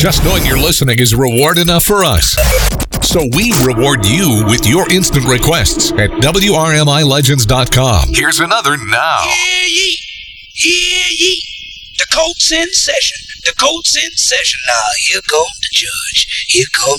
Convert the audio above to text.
Just knowing you're listening is reward enough for us. So we reward you with your instant requests at WRMILegends.com. Here's another now. Hear ye, hear ye. The court's in session. The court's in session. Now, here come the judge. Here come